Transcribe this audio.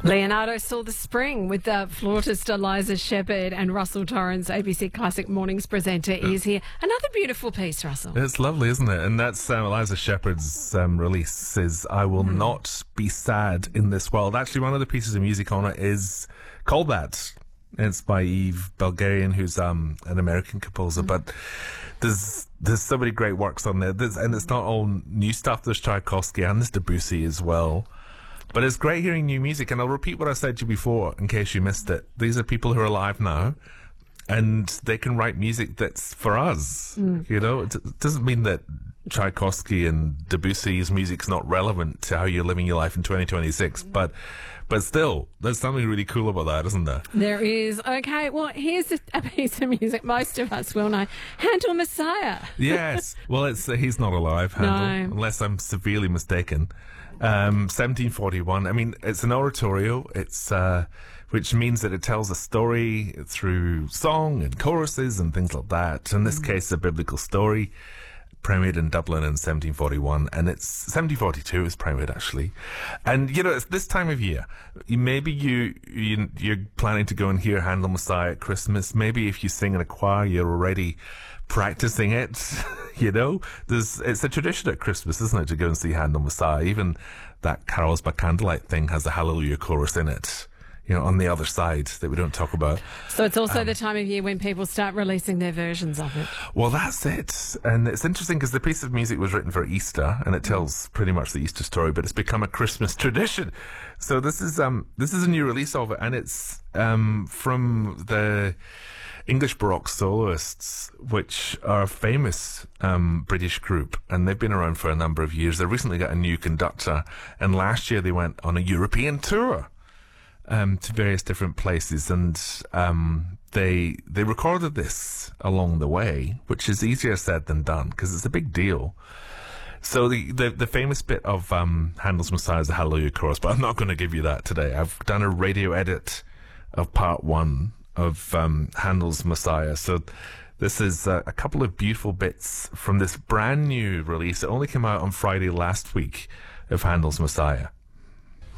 Leonardo saw the spring with the flautist Eliza Shepherd, and Russell Torrens, ABC Classic Mornings presenter, is here. Another beautiful piece, Russell. It's lovely, isn't it? And that's Eliza Shepherd's release is I Will Not Be Sad in This World. Actually, one of the pieces of music on it is called that. It's by Eve Belgarian, who's an American composer, but there's so many great works on there. And it's not all new stuff. There's Tchaikovsky and there's Debussy as well. But it's great hearing new music, and I'll repeat what I said to you before in case you missed it. These are people who are alive now, and they can write music that's for us. You know, it doesn't mean that Tchaikovsky and Debussy's music's not relevant to how you're living your life in 2026, but still, there's something really cool about that, isn't there? There is. Okay, well, here's a piece of music most of us will know. Handel Messiah. Yes. Well, he's not alive, Handel, unless I'm severely mistaken. 1741. I mean, it's an oratorio. It's which means that it tells a story through song and choruses and things like that. In this case, a biblical story, premiered in Dublin in 1741, and it's 1742 is premiered actually. And you know, it's this time of year. Maybe you're planning to go and hear Handel Messiah at Christmas. Maybe if you sing in a choir, you're already practicing it. You know, it's a tradition at Christmas, isn't it, to go and see Handel Messiah? Even that Carols by Candlelight thing has a Hallelujah chorus in it, you know, on the other side that we don't talk about. So it's also the time of year when people start releasing their versions of it. Well, that's it. And it's interesting because the piece of music was written for Easter, and it tells pretty much the Easter story, but it's become a Christmas tradition. So this is a new release of it, and it's from the English Baroque soloists, which are a famous British group, and they've been around for a number of years. They recently got a new conductor, and last year they went on a European tour to various different places, and they recorded this along the way, which is easier said than done because it's a big deal. So the famous bit of Handel's Messiah is the Hallelujah chorus, but I'm not going to give you that today. I've done a radio edit of part one of Handel's Messiah. So this is a couple of beautiful bits from this brand new release. It only came out on Friday last week of Handel's Messiah.